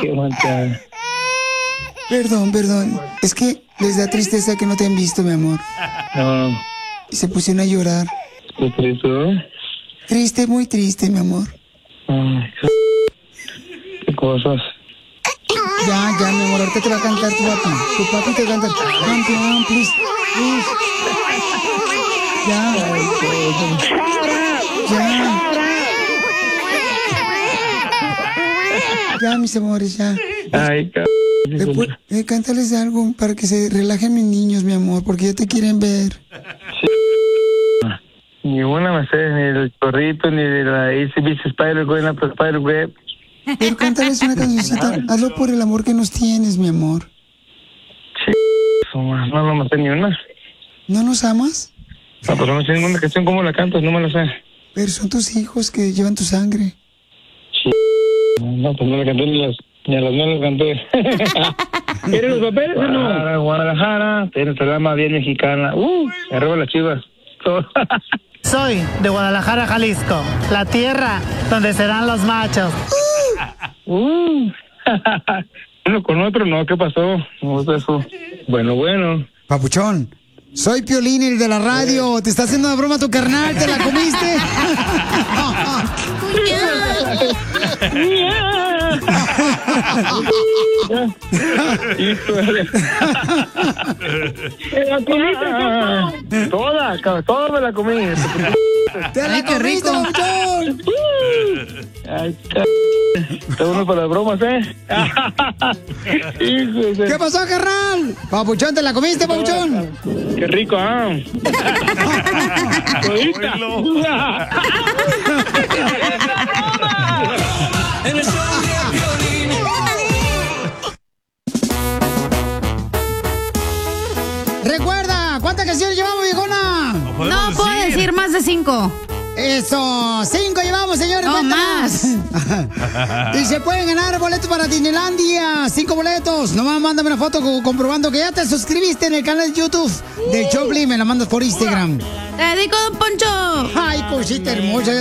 Qué manchada. Perdón. Es que les da tristeza que no te han visto, mi amor. No. Y se pusieron a llorar. ¿Qué triste? Triste, muy triste, mi amor. Ay, qué cosas. Ya, mi amor, ahorita te va a cantar tu papi. Tu papi te va a cantar. Campeón, please. Ya. Ya, mis amores, ya. Ay, cántales algo para que se relajen mis niños, mi amor, porque ya te quieren ver. Ni una me sé, ni del chorrito, ni de la ACDC Spider-Web. Pero cántales una cancioncita. Hazlo por el amor que nos tienes, mi amor. No me sé ni una. ¿No nos amas? No, pues no sé ninguna canción. ¿Cómo la cantas? No me la sé. Pero son tus hijos que llevan tu sangre. No, pues no la canté ni a las no las canté. ¿Quieres los papeles o no? Guadalajara, tienes el alma bien mexicana. Arriba las Chivas. Soy de Guadalajara, Jalisco, la tierra donde serán los machos. Uno con otro, no, ¿qué pasó? No es eso. Bueno. Papuchón, soy Piolín, el de la radio. Te está haciendo una broma tu carnal, ¿te la comiste? Toda me la comí. ¡Te la comiste, Papuchón! Ay, está uno para las bromas, ¿eh? ¿Qué pasó, carnal? Papuchón, ¿te la comiste, Papuchón? Qué rico, ¿ah? Recuerda, ¿cuántas canciones llevamos, viejona? No puedo decir más de 5. Eso, 5 llevamos, señores. No más. Y se pueden ganar boletos para Disneylandia. 5 boletos. Nomás mándame una foto comprobando que ya te suscribiste en el canal de YouTube de Choplin. Me la mandas por Instagram. Te dedico, Don Poncho. Ay, cosita hermosa.